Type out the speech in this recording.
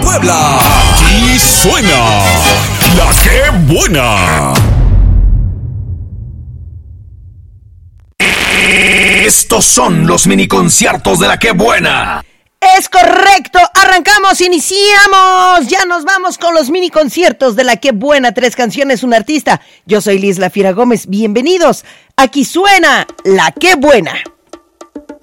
Puebla. Aquí suena La Que Buena. Estos son los mini conciertos de La Que Buena. Es correcto, arrancamos, iniciamos, ya nos vamos con los mini conciertos de La Que Buena, 3 canciones, un artista. Yo soy Liz La Fiera Gómez, bienvenidos, aquí suena La Que Buena.